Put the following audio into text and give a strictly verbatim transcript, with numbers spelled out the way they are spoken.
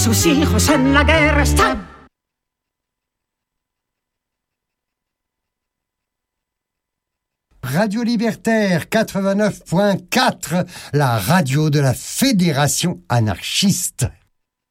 sus hijos en la guerra están. Radio Libertaire quatre-vingt-neuf point quatre, la radio de la Fédération anarchiste.